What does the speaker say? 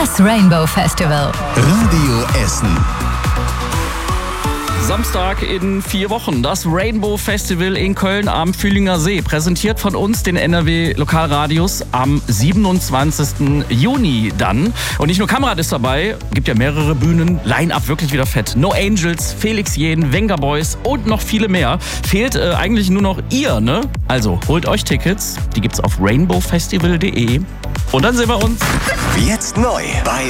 Das Rainbow Festival. Radio Essen. Samstag in 4 Wochen. Das Rainbow Festival in Köln am Fühlinger See. Präsentiert von uns, den NRW Lokalradios, am 27. Juni dann. Und nicht nur Kamerad ist dabei, gibt ja mehrere Bühnen. Line-Up wirklich wieder fett. No Angels, Felix Jähn, Wenger Boys und noch viele mehr. Fehlt eigentlich nur noch ihr, ne? Also holt euch Tickets. Die gibt's auf rainbowfestival.de. Und dann sehen wir uns. Jetzt neu bei